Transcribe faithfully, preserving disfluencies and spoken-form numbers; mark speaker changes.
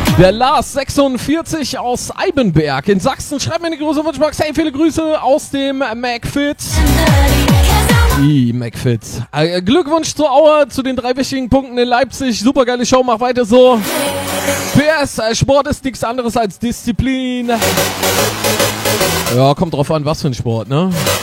Speaker 1: Der Lars sechsundvierzig aus Eibenberg in Sachsen schreibt mir eine große Wunschbox. Hey, viele Grüße aus dem McFit. Die McFit. Äh, Glückwunsch zur Auer, zu den drei wichtigen Punkten in Leipzig. Supergeile Show, mach weiter so. P S, äh, Sport ist nichts anderes als Disziplin. Ja, kommt drauf an, was für ein Sport, ne?